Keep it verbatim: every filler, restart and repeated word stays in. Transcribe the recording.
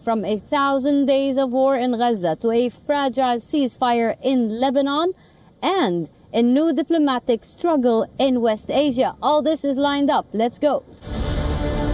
from a thousand days of war in Gaza to a fragile ceasefire in Lebanon and a new diplomatic struggle in West Asia. All this is lined up. Let's go.